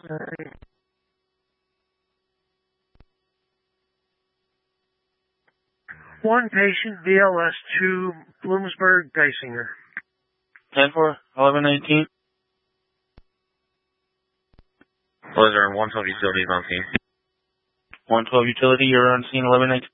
One patient, BLS 2, Bloomsburg, Geisinger. 10-4, 11-19. Was there 112 utilities on scene? 112 utility, you're on scene 11-19.